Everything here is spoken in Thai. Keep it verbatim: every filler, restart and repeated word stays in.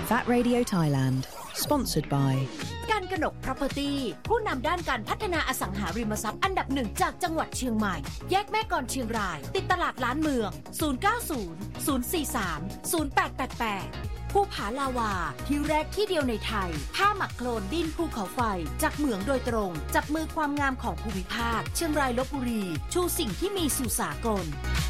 That Radio Thailand Sponsored by การกนก Property ผู้นำด้านการพัฒนาอสังหาริมทรัพย์อันดับหนึ่งจากจังหวัดเชียงใหม่แยกแม่กลเชียงรายติดตลาดล้านเมืองศูนย์ เก้า ศูนย์ ศูนย์ สี่ สาม ศูนย์ แปด แปด แปดภูผาลาวาที่แรกที่เดียวในไทยผ้าหมักโคลนดินภูเขาไฟจากเหมืองโดยตรงจับมือความงามของภูมิภาคเชียงรายลพบุรีชูสิ่งที่มีสู่สากล